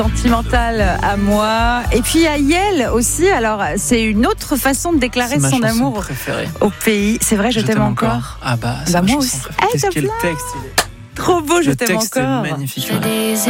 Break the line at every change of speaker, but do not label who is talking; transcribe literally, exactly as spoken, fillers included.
Sentimental à moi. Et puis à Yael aussi. Alors, c'est une autre façon de déclarer
c'est
son amour
préférée.
au pays. C'est vrai, je, je t'aime, t'aime encore. encore.
Ah bah, c'est
bah
ma
moi
chanson
aussi.
préférée.
Hey,
Qu'est-ce que le texte il est...
Trop beau, je
le
t'aime
texte
encore.
est magnifique. Ouais.